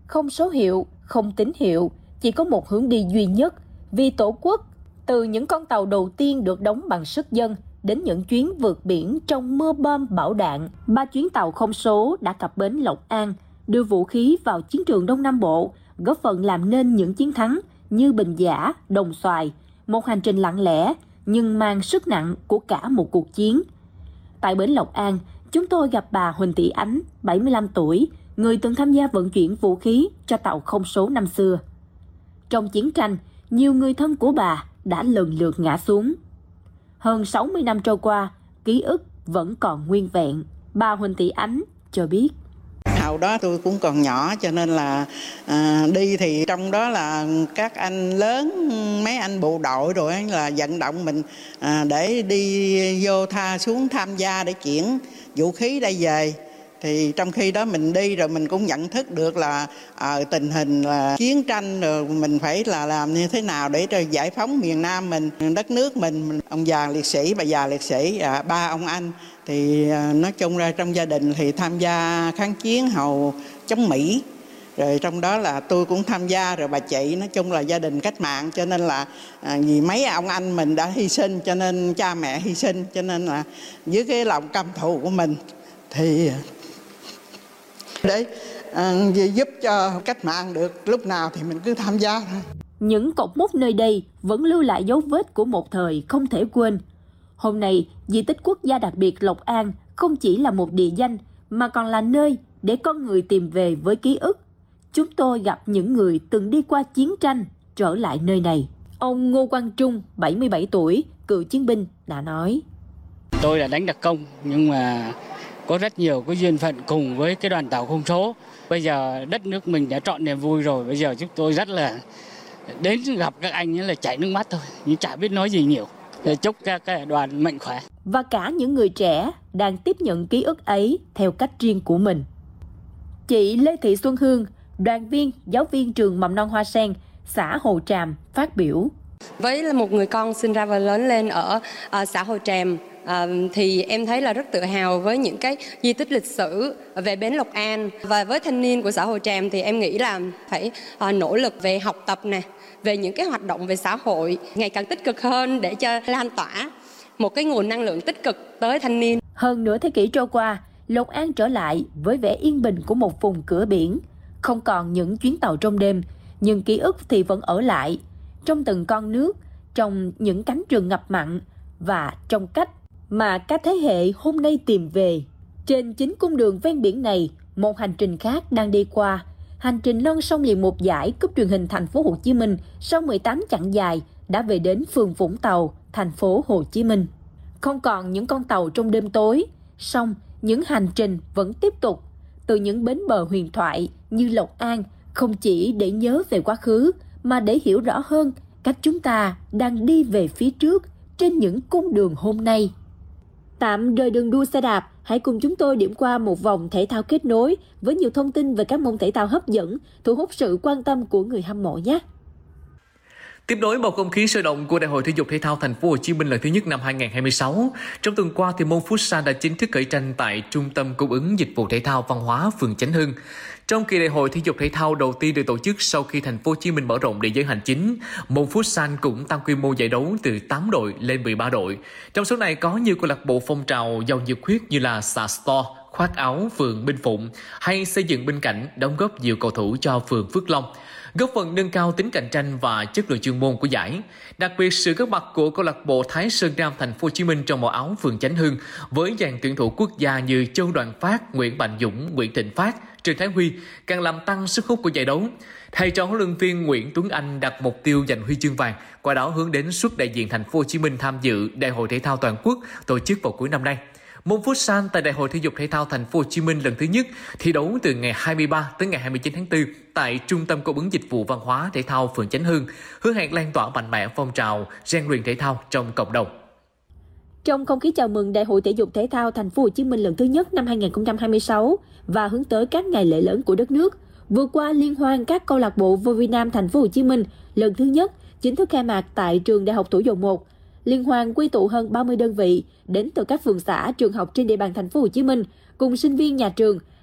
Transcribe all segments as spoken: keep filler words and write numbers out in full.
không số hiệu, không tín hiệu, chỉ có một hướng đi duy nhất, vì Tổ quốc. Từ những con tàu đầu tiên được đóng bằng sức dân đến những chuyến vượt biển trong mưa bom bão đạn, ba chuyến tàu không số đã cập bến Lộc An, đưa vũ khí vào chiến trường Đông Nam Bộ, góp phần làm nên những chiến thắng như Bình Giả, Đồng Xoài, một hành trình lặng lẽ nhưng mang sức nặng của cả một cuộc chiến. Tại bến Lộc An, chúng tôi gặp bà Huỳnh Thị Ánh, bảy mươi lăm tuổi, người từng tham gia vận chuyển vũ khí cho tàu không số năm xưa. Trong chiến tranh, nhiều người thân của bà đã lần lượt ngã xuống. Hơn sáu mươi năm trôi qua, ký ức vẫn còn nguyên vẹn. Bà Huỳnh Thị Ánh cho biết. Hồi đó tôi cũng còn nhỏ cho nên là à, đi thì trong đó là các anh lớn, mấy anh bộ đội rồi ấy, là vận động mình à, để đi vô tha xuống tham gia để chuyển vũ khí đây về. Thì trong khi đó mình đi rồi mình cũng nhận thức được là à, tình hình là chiến tranh rồi mình phải là làm như thế nào để cho giải phóng miền Nam mình, đất nước mình. Ông già liệt sĩ, bà già liệt sĩ, à, ba ông anh thì à, nói chung ra trong gia đình thì tham gia kháng chiến hầu chống Mỹ. Rồi trong đó là tôi cũng tham gia, rồi bà chị, nói chung là gia đình cách mạng, cho nên là à, vì mấy ông anh mình đã hy sinh, cho nên cha mẹ hy sinh, cho nên là với cái lòng căm thù của mình thì để à, giúp cho cách mạng được lúc nào thì mình cứ tham gia thôi. Những cột mốc nơi đây vẫn lưu lại dấu vết của một thời không thể quên. Hôm nay, di tích quốc gia đặc biệt Lộc An không chỉ là một địa danh mà còn là nơi để con người tìm về với ký ức. Chúng tôi gặp những người từng đi qua chiến tranh trở lại nơi này. Ông Ngô Quang Trung, bảy mươi bảy tuổi, cựu chiến binh đã nói. Tôi là đánh đặc công nhưng mà có rất nhiều cái duyên phận cùng với cái đoàn tàu không số. Bây giờ đất nước mình đã trọn niềm vui rồi. Bây giờ chúng tôi rất là đến gặp các anh là chảy nước mắt thôi, nhưng chả biết nói gì nhiều. Để chúc các cái đoàn mạnh khỏe. Và cả những người trẻ đang tiếp nhận ký ức ấy theo cách riêng của mình. Chị Lê Thị Xuân Hương, đoàn viên, giáo viên trường mầm non Hoa Sen, xã Hồ Tràm phát biểu. Với một người con sinh ra và lớn lên ở uh, xã Hồ Tràm, À, thì em thấy là rất tự hào với những cái di tích lịch sử về bến Lộc An. Và với thanh niên của xã Hồ Tràm thì em nghĩ là phải à, nỗ lực về học tập nè, về những cái hoạt động về xã hội ngày càng tích cực hơn để cho lan tỏa một cái nguồn năng lượng tích cực tới thanh niên. Hơn nửa thế kỷ trôi qua, Lộc An trở lại với vẻ yên bình của một vùng cửa biển. Không còn những chuyến tàu trong đêm, nhưng ký ức thì vẫn ở lại, trong từng con nước, trong những cánh rừng ngập mặn và trong cách mà các thế hệ hôm nay tìm về. Trên chính cung đường ven biển này, một hành trình khác đang đi qua. Hành trình lon sông liền một dải cúp truyền hình thành phố Hồ Chí Minh sau mười tám chặng dài đã về đến phường Vũng Tàu, thành phố Hồ Chí Minh. Không còn những con tàu trong đêm tối, song những hành trình vẫn tiếp tục. Từ những bến bờ huyền thoại như Lộc An, không chỉ để nhớ về quá khứ mà để hiểu rõ hơn cách chúng ta đang đi về phía trước trên những cung đường hôm nay. Tạm rời đường đua xe đạp, hãy cùng chúng tôi điểm qua một vòng thể thao kết nối với nhiều thông tin về các môn thể thao hấp dẫn, thu hút sự quan tâm của người hâm mộ nhé. Tiếp nối bầu không khí sôi động của Đại hội Thể dục Thể thao Thành phố Hồ Chí Minh lần thứ nhất năm hai không hai sáu, trong tuần qua thì môn Futsal đã chính thức khởi tranh tại Trung tâm Cung ứng Dịch vụ Thể thao Văn hóa phường Chánh Hưng. Trong kỳ đại hội thể dục thể thao đầu tiên được tổ chức sau khi Thành phố Hồ Chí Minh mở rộng địa giới hành chính, môn Futsal cũng tăng quy mô giải đấu từ tám đội lên mười ba đội. Trong số này có nhiều câu lạc bộ phong trào giàu nhiệt huyết như là Xà Store, khoác áo phường Minh Phụng hay xây dựng bên cạnh đóng góp nhiều cầu thủ cho phường Phước Long, góp phần nâng cao tính cạnh tranh và chất lượng chuyên môn của giải. Đặc biệt, sự góp mặt của câu lạc bộ Thái Sơn Nam Thành phố Hồ Chí Minh trong màu áo phường Chánh Hưng với dàn tuyển thủ quốc gia như Châu Đoàn Phát, Nguyễn Mạnh Dũng, Nguyễn Thịnh Phát, Trần Thái Huy càng làm tăng sức hút của giải đấu. Thầy trò huấn luyện viên Nguyễn Tuấn Anh đặt mục tiêu giành huy chương vàng, qua đó hướng đến suất đại diện Thành phố Hồ Chí Minh tham dự Đại hội Thể thao Toàn quốc tổ chức vào cuối năm nay. Môn Futsal tại Đại hội Thể dục Thể thao Thành phố Hồ Chí Minh lần thứ nhất thi đấu từ ngày hai mươi ba tới ngày hai mươi chín tháng tư tại Trung tâm Cung ứng Dịch vụ Văn hóa Thể thao phường Chánh Hưng, hứa hẹn lan tỏa mạnh mẽ phong trào rèn luyện thể thao trong cộng đồng. Trong không khí chào mừng Đại hội Thể dục Thể thao Thành phố Hồ Chí Minh lần thứ nhất năm hai không hai sáu và hướng tới các ngày lễ lớn của đất nước, vừa qua liên hoan các câu lạc bộ vô vi nam Thành phố Hồ Chí Minh lần thứ nhất chính thức khai mạc tại trường Đại học Thủ Dầu Một. Liên hoan quy tụ hơn ba mươi đơn vị đến từ các phường xã, trường học trên địa bàn Thành phố Hồ Chí Minh cùng sinh viên nhà trường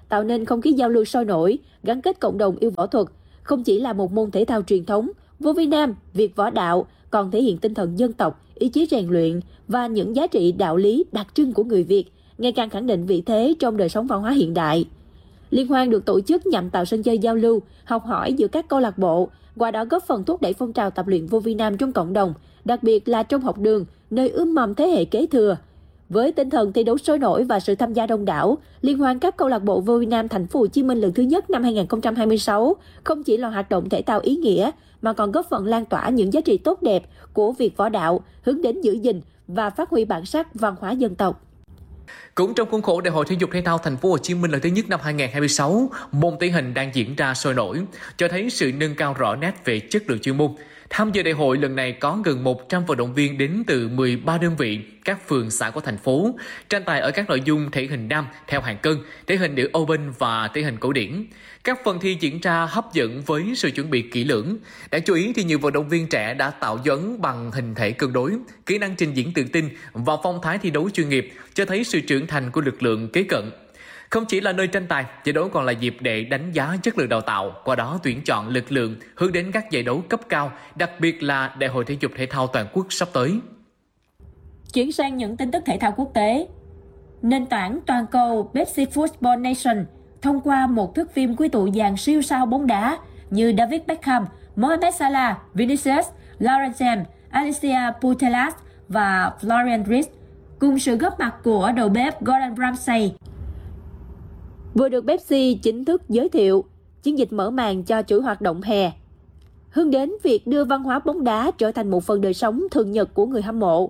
tạo nên không khí giao lưu sôi nổi, gắn kết cộng đồng yêu võ thuật. Không chỉ là một môn thể thao truyền thống, vô vi nam, Việt võ đạo còn thể hiện tinh thần dân tộc, ý chí rèn luyện và những giá trị đạo lý đặc trưng của người Việt, ngày càng khẳng định vị thế trong đời sống văn hóa hiện đại. Liên hoan được tổ chức nhằm tạo sân chơi giao lưu, học hỏi giữa các câu lạc bộ, qua đó góp phần thúc đẩy phong trào tập luyện vô vi nam trong cộng đồng, đặc biệt là trong học đường, nơi ươm mầm thế hệ kế thừa. Với tinh thần thi đấu sôi nổi và sự tham gia đông đảo, Liên hoan các câu lạc bộ vô vi nam Thành phố Hồ Chí Minh lần thứ nhất năm hai nghìn không trăm hai mươi sáu không chỉ là hoạt động thể thao ý nghĩa mà còn góp phần lan tỏa những giá trị tốt đẹp của Việt võ đạo, hướng đến giữ gìn và phát huy bản sắc văn hóa dân tộc. Cũng trong khuôn khổ Đại hội Thể dục Thể thao Thành phố Hồ Chí Minh lần thứ nhất năm hai nghìn không trăm hai mươi sáu, môn tỷ hình đang diễn ra sôi nổi, cho thấy sự nâng cao rõ nét về chất lượng chuyên môn. Tham dự đại hội lần này có gần một trăm vận động viên đến từ mười ba đơn vị, các phường xã của thành phố, tranh tài ở các nội dung thể hình nam theo hạng cân, thể hình nữ open và thể hình cổ điển. Các phần thi diễn ra hấp dẫn với sự chuẩn bị kỹ lưỡng. Đáng chú ý thì nhiều vận động viên trẻ đã tạo dấu ấn bằng hình thể cân đối, kỹ năng trình diễn tự tin và phong thái thi đấu chuyên nghiệp, cho thấy sự trưởng thành của lực lượng kế cận. Không chỉ là nơi tranh tài, giải đấu còn là dịp để đánh giá chất lượng đào tạo, qua đó tuyển chọn lực lượng hướng đến các giải đấu cấp cao, đặc biệt là Đại hội Thể dục Thể thao Toàn quốc sắp tới. Chuyển sang những tin tức thể thao quốc tế. Nền tảng toàn cầu Pepsi Football Nation thông qua một thước phim quy tụ dàn siêu sao bóng đá như David Beckham, Mohamed Salah, Vinicius, Lauren James, Alicia Putellas và Florian Wirtz, cùng sự góp mặt của đầu bếp Gordon Ramsay, vừa được Pepsi chính thức giới thiệu. Chiến dịch mở màn cho chuỗi hoạt động hè, hướng đến việc đưa văn hóa bóng đá trở thành một phần đời sống thường nhật của người hâm mộ.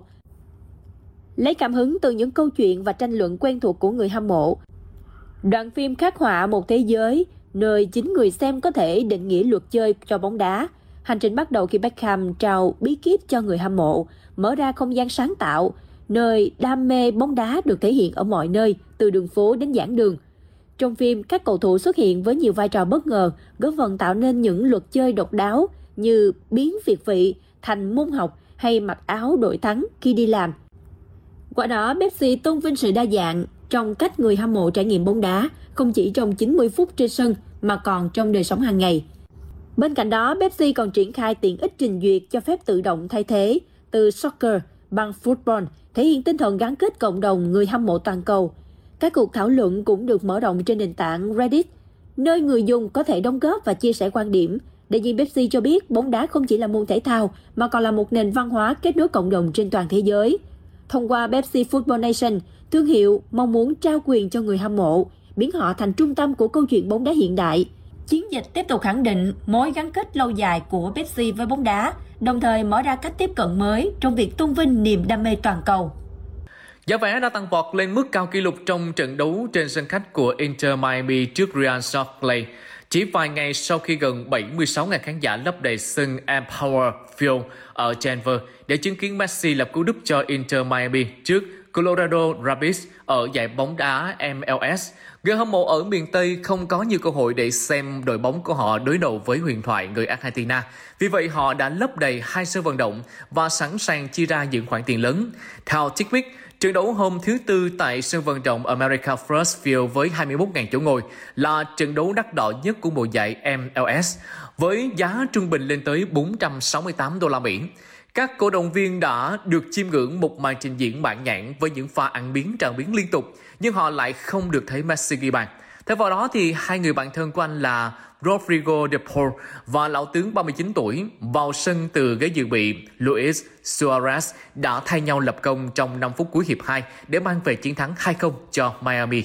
Lấy cảm hứng từ những câu chuyện và tranh luận quen thuộc của người hâm mộ, đoạn phim khắc họa một thế giới nơi chính người xem có thể định nghĩa luật chơi cho bóng đá. Hành trình bắt đầu khi Beckham trao bí kíp cho người hâm mộ, mở ra không gian sáng tạo, nơi đam mê bóng đá được thể hiện ở mọi nơi, từ đường phố đến giảng đường. Trong phim, các cầu thủ xuất hiện với nhiều vai trò bất ngờ, góp phần tạo nên những luật chơi độc đáo như biến việt vị thành môn học hay mặc áo đội thắng khi đi làm. Qua đó, Pepsi tôn vinh sự đa dạng trong cách người hâm mộ trải nghiệm bóng đá, không chỉ trong chín mươi phút trên sân mà còn trong đời sống hàng ngày. Bên cạnh đó, Pepsi còn triển khai tiện ích trình duyệt cho phép tự động thay thế từ soccer bằng football, thể hiện tinh thần gắn kết cộng đồng người hâm mộ toàn cầu. Các cuộc thảo luận cũng được mở rộng trên nền tảng Reddit, nơi người dùng có thể đóng góp và chia sẻ quan điểm. Đại diện Pepsi cho biết bóng đá không chỉ là môn thể thao mà còn là một nền văn hóa kết nối cộng đồng trên toàn thế giới. Thông qua Pepsi Football Nation, thương hiệu mong muốn trao quyền cho người hâm mộ, biến họ thành trung tâm của câu chuyện bóng đá hiện đại. Chiến dịch tiếp tục khẳng định mối gắn kết lâu dài của Pepsi với bóng đá, đồng thời mở ra cách tiếp cận mới trong việc tôn vinh niềm đam mê toàn cầu. Giá vé đã tăng vọt lên mức cao kỷ lục trong trận đấu trên sân khách của Inter Miami trước Real Salt Lake. Chỉ vài ngày sau khi gần bảy mươi sáu nghìn khán giả lấp đầy sân Empower Field ở Denver để chứng kiến Messi lập cú đúp cho Inter Miami trước Colorado Rapids ở giải bóng đá M L S, người hâm mộ ở miền Tây không có nhiều cơ hội để xem đội bóng của họ đối đầu với huyền thoại người Argentina. Vì vậy, họ đã lấp đầy hai sân vận động và sẵn sàng chi ra những khoản tiền lớn. Theo Tickpick, trận đấu hôm thứ Tư tại sân vận động America First Field với hai mươi mốt nghìn chỗ ngồi là trận đấu đắt đỏ nhất của mùa giải M L S, với giá trung bình lên tới bốn trăm sáu mươi tám đô la Mỹ. Các cổ động viên đã được chiêm ngưỡng một màn trình diễn mãn nhãn với những pha ăn biến tràn biến liên tục, nhưng họ lại không được thấy Messi ghi bàn. Thay vào đó thì hai người bạn thân của anh là Rodrigo de Paul và lão tướng ba mươi chín tuổi vào sân từ ghế dự bị Luis Suarez đã thay nhau lập công trong năm phút cuối hiệp hai để mang về chiến thắng hai không cho Miami.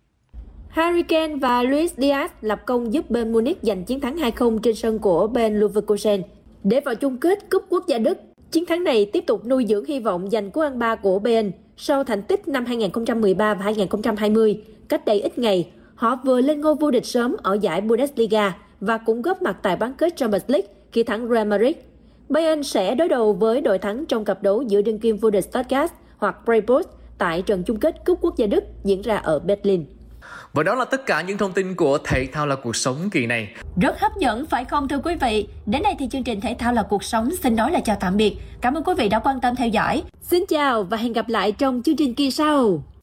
Harry Kane và Luis Diaz lập công giúp Bayern Munich giành chiến thắng hai không trên sân của Bayer Leverkusen để vào chung kết Cúp Quốc gia Đức. Chiến thắng này tiếp tục nuôi dưỡng hy vọng giành cú ăn ba của Bayern sau thành tích năm hai nghìn không trăm mười ba và hai nghìn không trăm hai mươi. Cách đây ít ngày, họ vừa lên ngôi vô địch sớm ở giải Bundesliga và cũng góp mặt tại bán kết Champions League khi thắng Real Madrid. Bayern sẽ đối đầu với đội thắng trong cặp đấu giữa đương kim vô địch Stuttgart hoặc Freiburg tại trận chung kết Cúp Quốc gia Đức diễn ra ở Berlin. Và đó là tất cả những thông tin của Thể thao là cuộc sống kỳ này. Rất hấp dẫn phải không thưa quý vị? Đến đây thì chương trình Thể thao là cuộc sống xin nói là chào tạm biệt. Cảm ơn quý vị đã quan tâm theo dõi. Xin chào và hẹn gặp lại trong chương trình kỳ sau.